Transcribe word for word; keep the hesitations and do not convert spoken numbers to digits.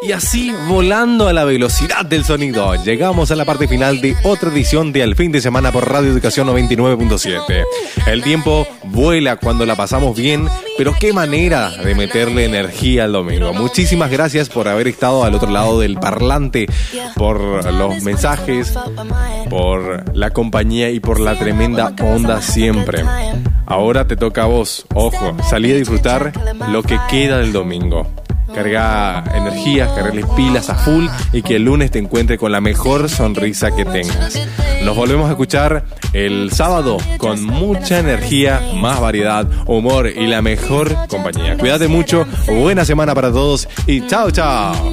Y así, volando a la velocidad del sonido, llegamos a la parte final de otra edición de Al Fin de Semana por Radio Educación noventa y nueve punto siete. El tiempo vuela cuando la pasamos bien, pero qué manera de meterle energía al domingo. Muchísimas gracias por haber estado al otro lado del parlante, por los mensajes, por la compañía y por la tremenda onda siempre. Ahora te toca a vos, ojo, salí a disfrutar lo que queda del domingo. Carga energías, cargarles pilas a full y que el lunes te encuentre con la mejor sonrisa que tengas. Nos volvemos a escuchar el sábado con mucha energía, más variedad, humor y la mejor compañía. Cuídate mucho, buena semana para todos y chao, chao.